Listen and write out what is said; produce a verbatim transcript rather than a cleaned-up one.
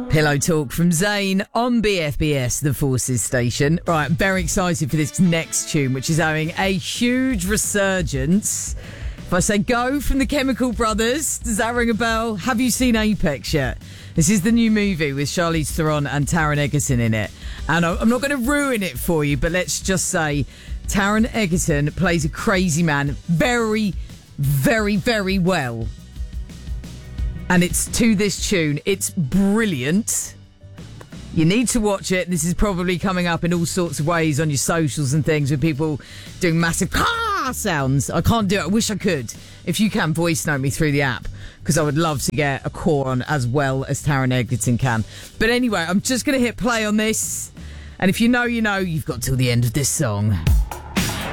Pillow Talk from Zayn on B F B S, the Forces station. Right, I'm very excited for this next tune, which is having a huge resurgence. If I say go from the Chemical Brothers, does that ring a bell? Have you seen Apex yet? This is the new movie with Charlize Theron and Taron Egerton in it. And I'm not going to ruin it for you, but let's just say Taron Egerton plays a crazy man very, very, very well. And it's to this tune. It's brilliant. You need to watch it. This is probably coming up in all sorts of ways on your socials and things with people doing massive car sounds. I can't do it. I wish I could. If you can, voice note me through the app, because I would love to get a core on as well as Taron Egerton can. But anyway, I'm just going to hit play on this. And if you know, you know, you've got till the end of this song.